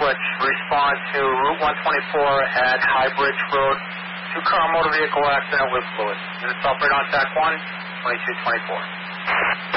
switch. Respond to Route 124 at High Bridge Road. Two-car motor vehicle accident with fluid. Units operate on TAC 1, 2224.